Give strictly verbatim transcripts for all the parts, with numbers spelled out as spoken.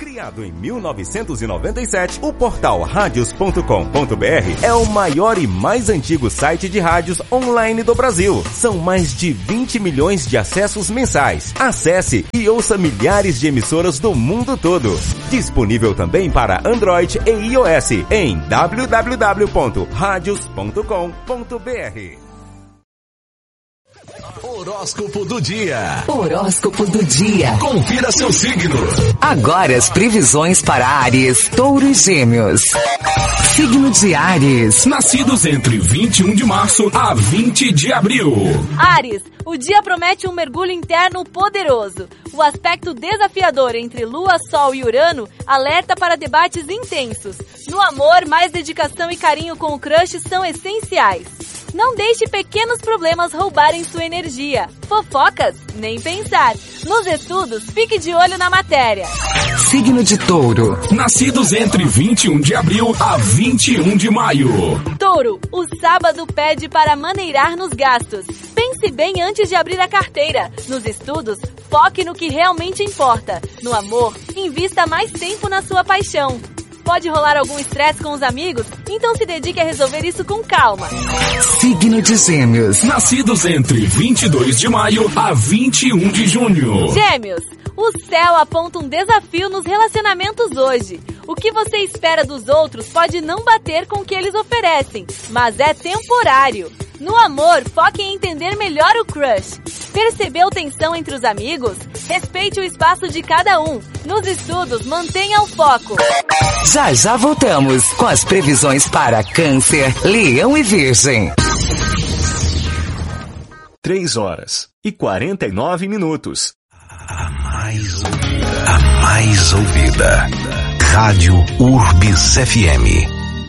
Criado em mil novecentos e noventa e sete, o portal radios ponto com ponto br é o maior e mais antigo site de rádios online do Brasil. São mais de vinte milhões de acessos mensais. Acesse e ouça milhares de emissoras do mundo todo. Disponível também para Android e iOS em w w w ponto radios ponto com ponto br. Horóscopo do dia. Horóscopo do dia. Confira seu signo. Agora as previsões para Áries, Touro e Gêmeos. Signo de Áries. Nascidos entre vinte e um de março a vinte de abril. Áries, o dia promete um mergulho interno poderoso. O aspecto desafiador entre Lua, Sol e Urano alerta para debates intensos. No amor, mais dedicação e carinho com o crush são essenciais. Não deixe pequenos problemas roubarem sua energia. Fofocas? Nem pensar. Nos estudos, fique de olho na matéria. Signo de Touro. Nascidos entre vinte e um de abril a vinte e um de maio. Touro, o sábado pede para maneirar nos gastos. Pense bem antes de abrir a carteira. Nos estudos, foque no que realmente importa. No amor, invista mais tempo na sua paixão. Pode rolar algum estresse com os amigos? Então se dedique a resolver isso com calma. Signo de Gêmeos. Nascidos entre vinte e dois de maio a vinte e um de junho. Gêmeos, o céu aponta um desafio nos relacionamentos hoje. O que você espera dos outros pode não bater com o que eles oferecem, mas é temporário. No amor, foque em entender melhor o crush. Percebeu tensão entre os amigos? Respeite o espaço de cada um. Nos estudos, mantenha o foco. Já já voltamos com as previsões para Câncer, Leão e Virgem. três horas e quarenta e nove minutos. A mais ouvida. A mais ouvida. Rádio Urbis F M.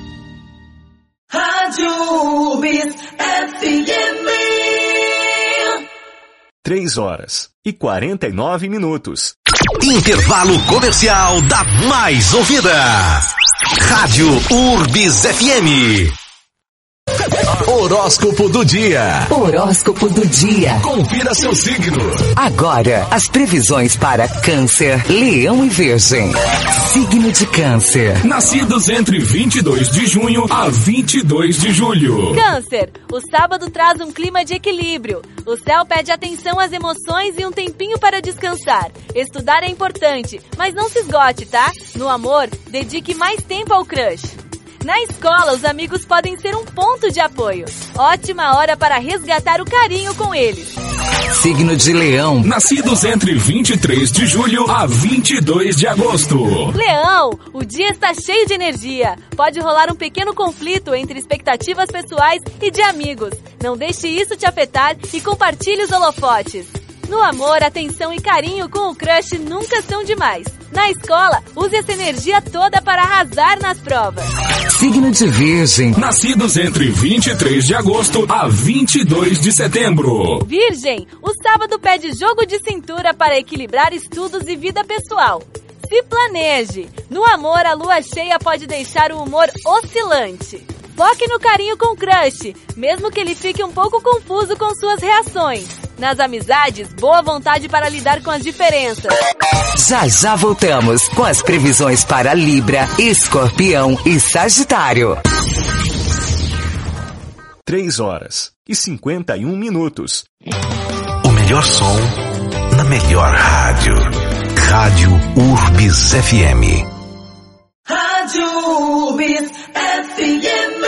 Rádio Urbis F M. três horas e quarenta e nove minutos. Intervalo comercial da mais ouvida. Rádio Urbis F M. Horóscopo do dia. Horóscopo do dia. Confira seu signo. Agora, as previsões para Câncer, Leão e Virgem. Signo de Câncer. Nascidos entre vinte e dois de junho a vinte e dois de julho. Câncer, o sábado traz um clima de equilíbrio. O céu pede atenção às emoções e um tempinho para descansar. Estudar é importante, mas não se esgote, tá? No amor, dedique mais tempo ao crush. Na escola, os amigos podem ser um ponto de apoio. Ótima hora para resgatar o carinho com eles. Signo de Leão. Nascidos entre vinte e três de julho a vinte e dois de agosto. Leão, o dia está cheio de energia. Pode rolar um pequeno conflito entre expectativas pessoais e de amigos. Não deixe isso te afetar e compartilhe os holofotes. No amor, atenção e carinho com o crush nunca são demais. Na escola, use essa energia toda para arrasar nas provas. Signo de Virgem. Nascidos entre vinte e três de agosto a vinte e dois de setembro. Virgem, o sábado pede jogo de cintura para equilibrar estudos e vida pessoal. Se planeje. No amor, a lua cheia pode deixar o humor oscilante. Foque no carinho com o crush, mesmo que ele fique um pouco confuso com suas reações. Nas amizades, boa vontade para lidar com as diferenças. Já já voltamos com as previsões para Libra, Escorpião e Sagitário. três horas e cinquenta e um minutos. O melhor som na melhor rádio. Rádio Urbis F M. Rádio Urbis F M.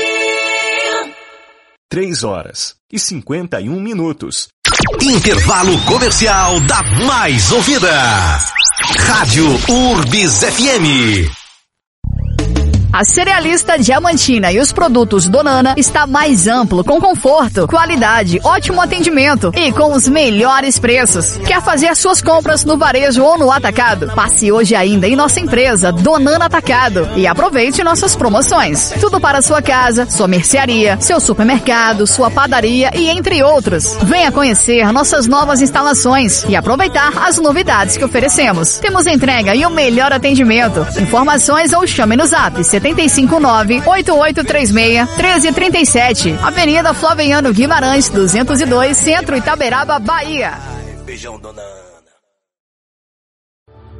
três horas e cinquenta e um minutos. Intervalo comercial da mais ouvida. Rádio Urbis F M. A Cerealista Diamantina e os produtos Donana está mais amplo, com conforto, qualidade, ótimo atendimento e com os melhores preços. Quer fazer suas compras no varejo ou no atacado? Passe hoje ainda em nossa empresa Donana Atacado e aproveite nossas promoções. Tudo para sua casa, sua mercearia, seu supermercado, sua padaria e entre outros. Venha conhecer nossas novas instalações e aproveitar as novidades que oferecemos. Temos entrega e o melhor atendimento. Informações ou chame no zap setenta e cinco nove, oito oito três seis, um três três sete. Avenida Flaviano Guimarães, duzentos e dois, Centro Itaberaba, Bahia. Beijão, dona